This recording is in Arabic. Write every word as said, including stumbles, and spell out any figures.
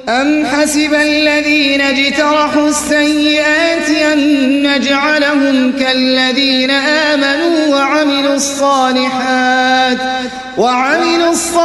أم حسب الذين اجترحوا السيئات أن نجعلهم كالذين آمنوا وعملوا الصالحات وعملوا الصالحات